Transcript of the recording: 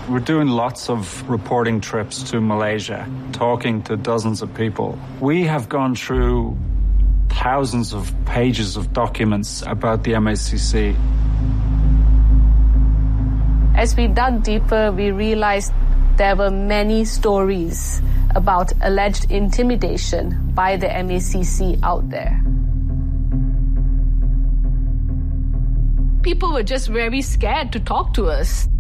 We're doing lots of reporting trips to Malaysia, talking to dozens of people. We have gone through thousands of pages of documents about the MACC. As we dug deeper, we realized there were many stories about alleged intimidation by the MACC out there. People were just very scared to talk to us.